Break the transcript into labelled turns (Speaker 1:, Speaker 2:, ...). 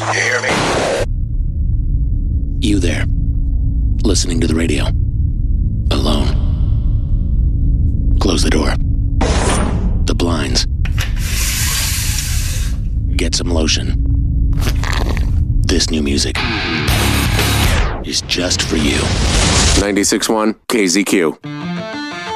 Speaker 1: You hear me?
Speaker 2: You there, listening to the radio, alone. Close the door. The blinds. Get some lotion. This new music is just for you.
Speaker 3: 96.1 KZQ.